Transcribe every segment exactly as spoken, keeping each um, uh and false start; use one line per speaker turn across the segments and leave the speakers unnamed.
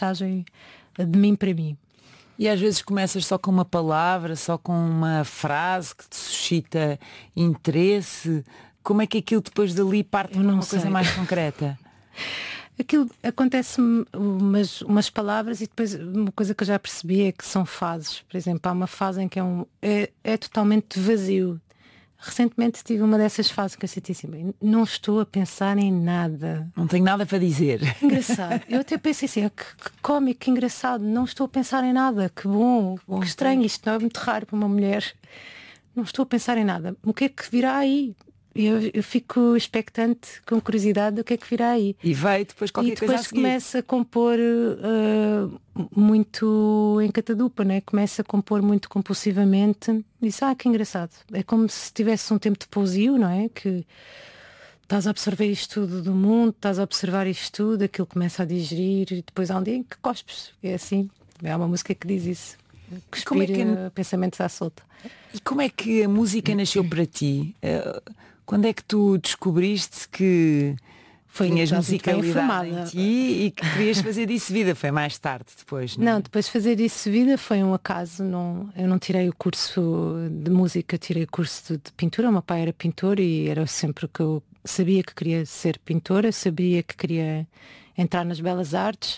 mensagem de mim para mim.
E às vezes começas só com uma palavra, só com uma frase que te suscita interesse. Como é que aquilo depois dali parte para uma
sei.
coisa mais concreta?
Aquilo acontece-me umas, umas palavras e depois uma coisa que eu já percebi é que são fases. Por exemplo, há uma fase em que é, um, é, é totalmente vazio. Recentemente tive uma dessas fases que eu senti assim, bem, não estou a pensar em nada.
Não tenho nada para dizer.
Engraçado. Eu até pensei assim, que, que cómico, que engraçado, não estou a pensar em nada, que bom, que, bom, que estranho, isto não é muito raro para uma mulher. Não estou a pensar em nada. O que é que virá aí? Eu, eu fico expectante, com curiosidade, do que é que virá aí.
E vai depois qualquer
e depois
coisa a seguir.
Começa a compor uh, muito em catadupa, né? Começa a compor muito compulsivamente. E diz, ah, que engraçado. É como se tivesse um tempo de pousio, não é? Que estás a absorver isto tudo do mundo, estás a observar isto tudo, aquilo começa a digerir e depois há um dia em que cospes. É assim. É uma música que diz isso. Cuspir é que... pensamentos à solta.
E como é que a música nasceu para ti? Quando é que tu descobriste que foi tinhas musicalidade em ti e que querias fazer disso vida? Foi mais tarde, depois? Não,
não depois de fazer disso vida foi um acaso. Não, eu não tirei o curso de música, tirei o curso de, de pintura. O meu pai era pintor e era sempre o que eu sabia que queria ser pintora, sabia que queria entrar nas belas artes.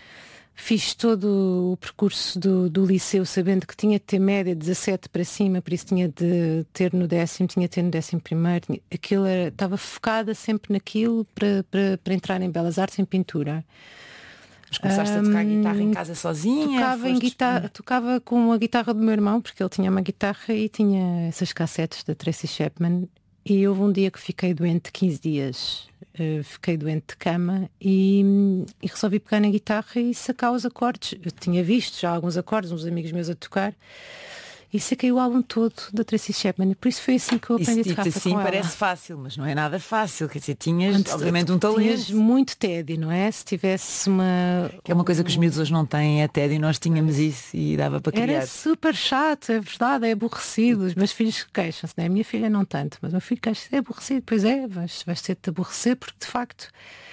Fiz todo o percurso do, do liceu sabendo que tinha de ter média dezassete para cima, por isso tinha de ter no décimo, tinha de ter no décimo primeiro. Aquilo era, estava focada sempre naquilo para, para, para entrar em belas artes, em pintura.
Mas começaste um, a tocar guitarra em casa sozinha?
Tocava, em guitarra, tocava com a guitarra do meu irmão, porque ele tinha uma guitarra e tinha essas cassetes da Tracy Chapman. E houve um dia que fiquei doente, quinze dias. Uh, fiquei doente de cama e, e resolvi pegar na guitarra e sacar os acordes. Eu tinha visto já alguns acordes, uns amigos meus a tocar, e saquei o álbum todo da Tracy Chapman. Por isso foi assim que eu aprendi
isso,
a tocar
assim
com
parece
ela.
Fácil, mas não é nada fácil. Quer dizer, tinhas
Antes,
obviamente um talento.
Tinhas muito tédio, não é? Se tivesse uma...
Que é uma coisa que os miúdos hoje não têm, é tédio. Nós tínhamos isso e dava para criar.
Era super chato, é verdade, é aborrecido. Os meus filhos queixam-se, não é? A minha filha não tanto, mas o meu filho queixa-se, é aborrecido. Pois é, vais, vais ter de te aborrecer, porque de facto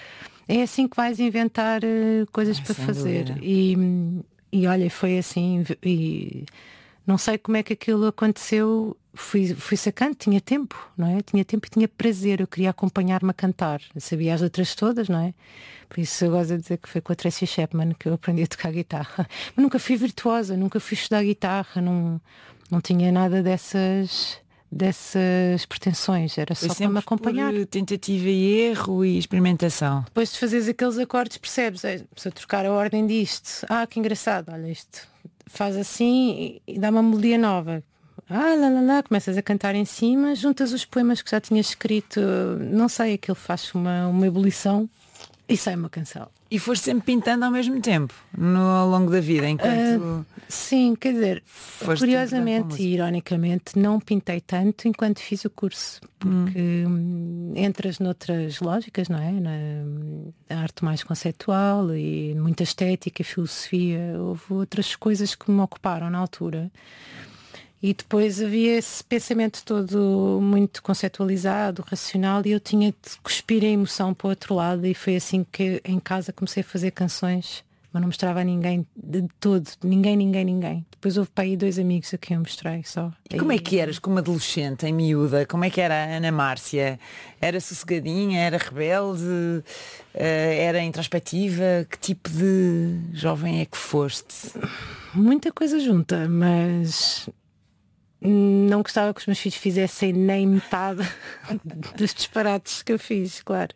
é assim que vais inventar uh, coisas ah, para fazer. E, e olha, foi assim... E, não sei como é que aquilo aconteceu, fui, fui sacando, tinha tempo, não é? Tinha tempo e tinha prazer, eu queria acompanhar-me a cantar. Eu sabia as letras todas, não é? Por isso eu gosto de dizer que foi com a Tracy Chapman que eu aprendi a tocar guitarra. Mas nunca fui virtuosa, nunca fui estudar guitarra, não, não tinha nada dessas, dessas pretensões, era só para me acompanhar.
Por tentativa e erro e experimentação.
Depois de fazeres aqueles acordes, percebes, é, se eu trocar a ordem disto, ah, que engraçado, olha isto. Faz assim e dá uma melodia nova. Ah, lá, lá, lá, começas a cantar em cima, juntas os poemas que já tinhas escrito, não sei, aquilo faz uma, uma ebulição e sai uma canção.
E foste sempre pintando ao mesmo tempo, no, ao longo da vida, enquanto...
Uh, sim, quer dizer, curiosamente e ironicamente, não pintei tanto enquanto fiz o curso, porque hum. entras noutras lógicas, não é? Na, na arte mais conceitual e muita estética, filosofia, houve outras coisas que me ocuparam na altura. E depois havia esse pensamento todo muito conceptualizado, racional, e eu tinha de cuspir a emoção para o outro lado, e foi assim que em casa comecei a fazer canções, mas não mostrava a ninguém de todo, ninguém, ninguém, ninguém. Depois houve para aí dois amigos a quem eu mostrei só.
E como é que eras como adolescente, em miúda? Como é que era a Ana Márcia? Era sossegadinha, era rebelde, era introspectiva? Que tipo de jovem é que foste?
Muita coisa junta, mas... não gostava que os meus filhos fizessem nem metade dos disparates que eu fiz, claro.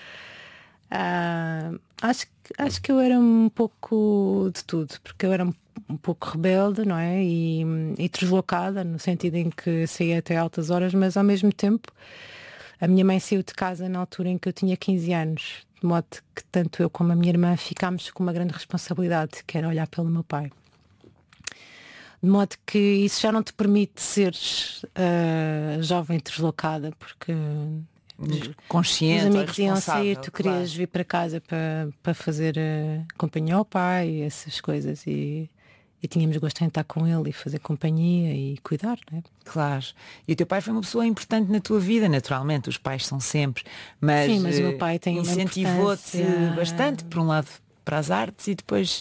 Uh, acho, acho que eu era um pouco de tudo, porque eu era um, um pouco rebelde, não é? E, e deslocada, no sentido em que saía até altas horas, mas ao mesmo tempo a minha mãe saiu de casa na altura em que eu tinha quinze anos, de modo que tanto eu como a minha irmã ficámos com uma grande responsabilidade, que era olhar pelo meu pai. De modo que isso já não te permite seres uh, jovem deslocada, porque
consciente,
os amigos iam sair, tu
claro.
Querias vir para casa para, para fazer uh, companhia ao pai, essas coisas, e, e tínhamos gosto em estar com ele e fazer companhia e cuidar, não é?
Claro. E o teu pai foi uma pessoa importante na tua vida, naturalmente, os pais são sempre, mas,
sim, mas o meu pai tem
incentivou-te bastante, por um lado, para as artes e depois